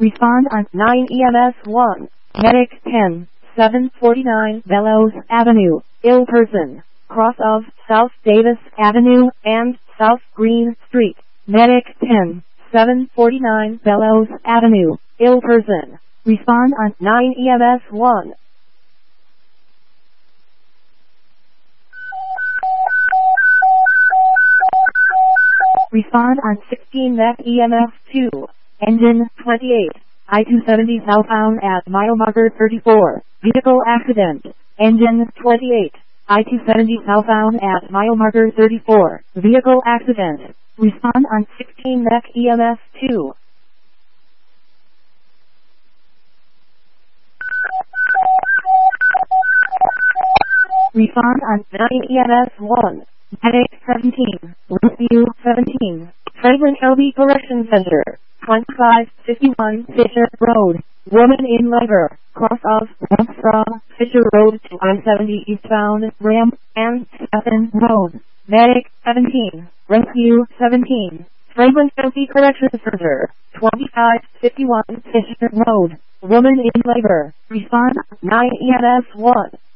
Respond on 9 EMS 1. Medic 10, 749 Bellows Avenue, ill person, cross of South Davis Avenue and South Green Street. Medic 10, 749 Bellows Avenue, ill person. Respond on 9 EMS 1. Respond on 16 MEC EMF 2. Engine 28. I-270 southbound at mile marker 34. Vehicle accident. Engine 28. I-270 southbound at mile marker 34. Vehicle accident. Respond on 16 MEC EMF 2. Respond on 9 EMS 1. Medic 17. Rescue 17. Franklin County Correction Center. 2551 Fisher Road. Woman in labor. Cross of from Fisher Road to I-70 eastbound ramp and Stephen Road. Medic 17. Rescue 17. Franklin County Correction Center. 2551 Fisher Road. Woman in labor. Respond 9 EMS 1.